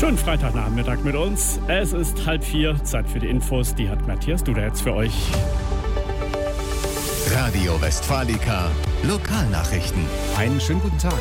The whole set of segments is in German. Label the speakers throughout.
Speaker 1: Schönen Freitagnachmittag mit uns. Es ist 3:30, Zeit für die Infos. Die hat Matthias Duda jetzt für euch.
Speaker 2: Radio Westfalica, Lokalnachrichten.
Speaker 3: Einen schönen guten Tag.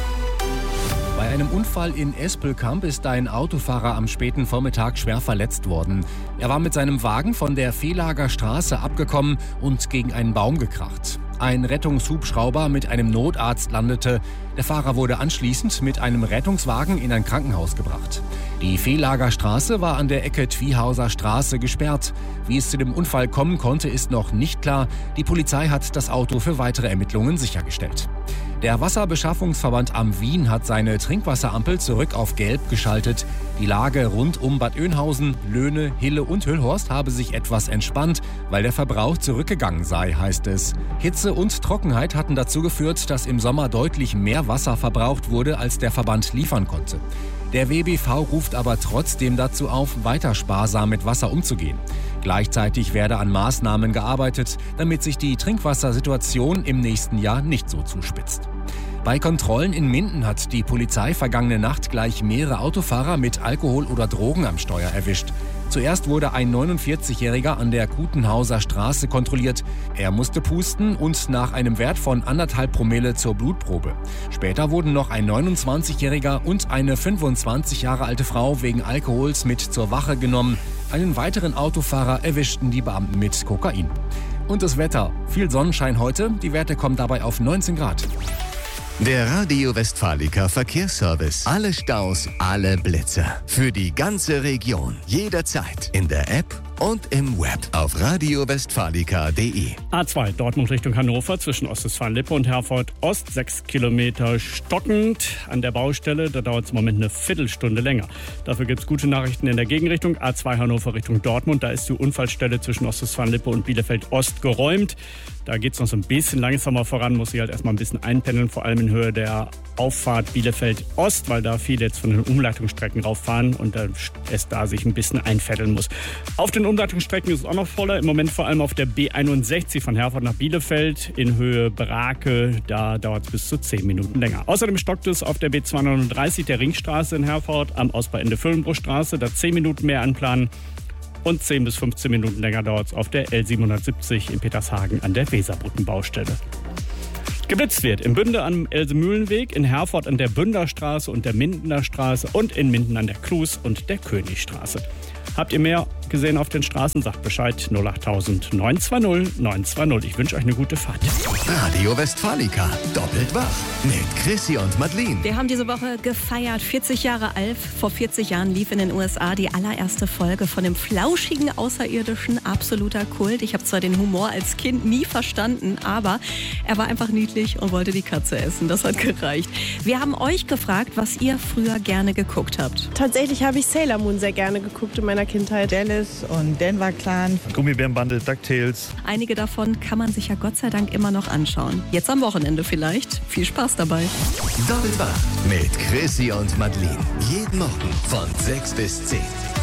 Speaker 3: Bei einem Unfall in Espelkamp ist ein Autofahrer am späten Vormittag schwer verletzt worden. Er war mit seinem Wagen von der Vehleger Straße abgekommen und gegen einen Baum gekracht. Ein Rettungshubschrauber mit einem Notarzt landete. Der Fahrer wurde anschließend mit einem Rettungswagen in ein Krankenhaus gebracht. Die Vehleger Straße war an der Ecke Twiehauser Straße gesperrt. Wie es zu dem Unfall kommen konnte, ist noch nicht klar. Die Polizei hat das Auto für weitere Ermittlungen sichergestellt. Der Wasserbeschaffungsverband am Wien hat seine Trinkwasserampel zurück auf Gelb geschaltet. Die Lage rund um Bad Oeynhausen, Löhne, Hille und Hüllhorst habe sich etwas entspannt, weil der Verbrauch zurückgegangen sei, heißt es. Hitze und Trockenheit hatten dazu geführt, dass im Sommer deutlich mehr Wasser verbraucht wurde, als der Verband liefern konnte. Der WBV ruft aber trotzdem dazu auf, weiter sparsam mit Wasser umzugehen. Gleichzeitig werde an Maßnahmen gearbeitet, damit sich die Trinkwassersituation im nächsten Jahr nicht so zuspitzt. Bei Kontrollen in Minden hat die Polizei vergangene Nacht gleich mehrere Autofahrer mit Alkohol oder Drogen am Steuer erwischt. Zuerst wurde ein 49-Jähriger an der Kutenhauser Straße kontrolliert. Er musste pusten und nach einem Wert von 1,5 Promille zur Blutprobe. Später wurden noch ein 29-Jähriger und eine 25 Jahre alte Frau wegen Alkohols mit zur Wache genommen. Einen weiteren Autofahrer erwischten die Beamten mit Kokain. Und das Wetter. Viel Sonnenschein heute. Die Werte kommen dabei auf 19 Grad.
Speaker 2: Der Radio Westfalica Verkehrsservice. Alle Staus, alle Blitzer. Für die ganze Region. Jederzeit. In der App und im Web. Auf radiowestfalica.de.
Speaker 1: A2 Dortmund Richtung Hannover zwischen Ostwestfalen-Lippe und Herford Ost. 6 Kilometer stockend an der Baustelle. Da dauert es im Moment eine Viertelstunde länger. Dafür gibt es gute Nachrichten in der Gegenrichtung. A2 Hannover Richtung Dortmund. Da ist die Unfallstelle zwischen Ostwestfalen-Lippe und Bielefeld Ost geräumt. Da geht es noch so ein bisschen langsamer voran, muss ich halt erstmal ein bisschen einpendeln, vor allem in Höhe der Auffahrt Bielefeld Ost, weil da viele jetzt von den Umleitungsstrecken rauffahren und es da sich ein bisschen einfädeln muss. Auf den Umleitungsstrecken ist es auch noch voller, im Moment vor allem auf der B61 von Herford nach Bielefeld in Höhe Brake, da dauert es bis zu 10 Minuten länger. Außerdem stockt es auf der B239 der Ringstraße in Herford am Ausbauende Füllenbruchstraße, da 10 Minuten mehr anplanen. Und 10 bis 15 Minuten länger dauert es auf der L770 in Petershagen an der Weserbrückenbaustelle. Geblitzt wird im Bünde am Elsemühlenweg, in Herford an der Bünderstraße und der Mindener Straße und in Minden an der Klus und der Königstraße. Habt ihr mehr gesehen auf den Straßen? Sagt Bescheid 08000 920 920. Ich wünsche euch eine gute Fahrt.
Speaker 2: Radio Westfalica. Doppelt wach. Mit Chrissy und Madeleine.
Speaker 4: Wir haben diese Woche gefeiert. 40 Jahre Alf. Vor 40 Jahren lief in den USA die allererste Folge von dem flauschigen Außerirdischen. Absoluter Kult. Ich habe zwar den Humor als Kind nie verstanden, aber er war einfach niedlich und wollte die Katze essen. Das hat gereicht. Wir haben euch gefragt, was ihr früher gerne geguckt habt.
Speaker 5: Tatsächlich habe ich Sailor Moon sehr gerne geguckt in meiner Kindheit.
Speaker 6: Dallas und Denver Clan.
Speaker 7: Gummibärenbande, DuckTales.
Speaker 4: Einige davon kann man sich ja Gott sei Dank immer noch anschauen. Jetzt am Wochenende vielleicht. Viel Spaß dabei.
Speaker 2: Doppelt wach. Mit Chrissy und Madeleine. Jeden Morgen von 6 bis 10.